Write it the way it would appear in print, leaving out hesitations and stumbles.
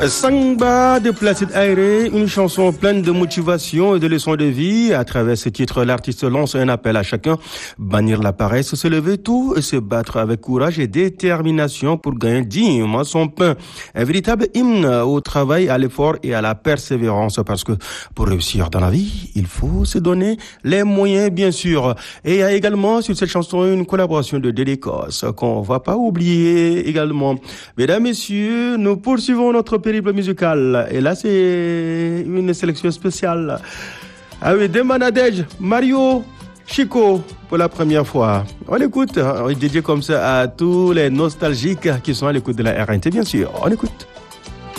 Sangba de Placide Aéré, une chanson pleine de motivation et de leçons de vie. À travers ce titre, l'artiste lance un appel à chacun, bannir la paresse, se lever tôt et se battre avec courage et détermination pour gagner dignement son pain. Un véritable hymne au travail, à l'effort et à la persévérance, parce que pour réussir dans la vie, il faut se donner les moyens, bien sûr. Et il y a également sur cette chanson une collaboration de Dédécos qu'on va pas oublier également. Mesdames, messieurs, nous poursuivons notre périple musical. Et là, c'est une sélection spéciale. Ah oui, Demanadej, Mario, Chico, pour la première fois. On l'écoute, on est dédié comme ça à tous les nostalgiques qui sont à l'écoute de la RNT, bien sûr. On écoute.